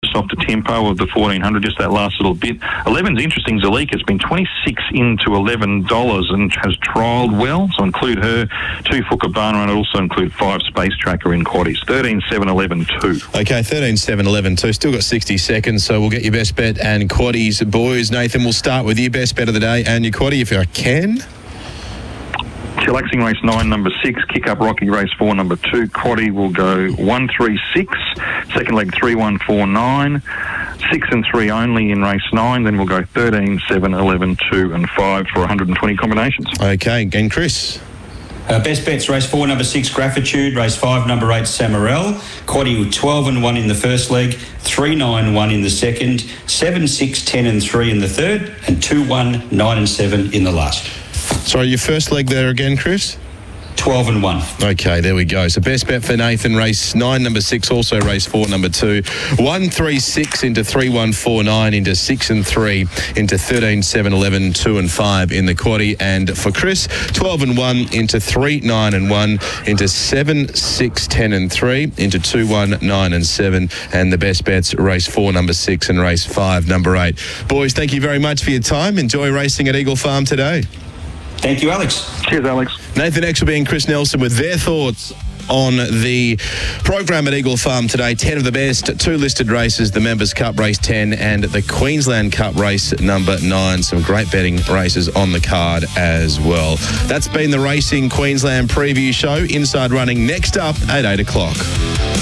just off the tempo of the 1400, just that last little bit. 11's interesting, Zalika. It's been 26 into $11 and has trialled well, so include her. 2 for Cabana, and also include 5 Space Tracker in quaddies. 13, 7, 11, 2. Okay, 13, 7, 11, 2. Still got 60 seconds, so we'll get your best bet and quaddies. Boys, Nathan, we'll start with your best bet of the day and your quaddie if I can. Chillaxing race 9, number 6. Kick Up Rocky race 4, number 2. Quaddie will go 1, 3, 6. Second leg 3, 1, 4, 9. 6 and 3 only in race 9. Then we'll go 13, 7, 11, 2 and 5 for 120 combinations. Okay, again, Chris. Best bets, race 4, number 6, Graffitude, race 5, number 8, Samarel, quaddie 12 and 1 in the first leg, 3, 9, 1 in the second, 7, 6, 10 and 3 in the third, and 2, 1, 9 and 7 in the last. Sorry, your first leg there again, Chris? 12 and 1. Okay, there we go. So best bet for Nathan, race 9, number 6, also race 4, number 2. 1, 3, 6 into 3, 1, 4, 9 into 6 and 3 into 13, 7, 11, 2 and 5 in the quaddie. And for Chris, 12 and 1 into 3, 9 and 1 into 7, 6, 10 and 3 into 2, 1, 9 and 7. And the best bets, race 4, number 6 and race 5, number 8. Boys, thank you very much for your time. Enjoy racing at Eagle Farm today. Thank you, Alex. Cheers, Alex. Nathan Exelby and Chris Nelson with their thoughts on the program at Eagle Farm today. 10 of the best, 2 listed races, the Members Cup race 10 and the Queensland Cup race number 9. Some great betting races on the card as well. That's been the Racing Queensland preview show. Inside Running next up at 8 o'clock.